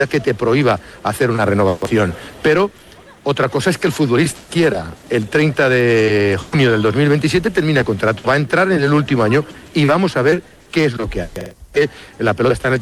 que te prohíba hacer una renovación. Pero otra cosa es que el futbolista quiera el 30 de junio del 2027 termina el contrato, va a entrar en el último año y vamos a ver qué es lo que hace. La pelota está en el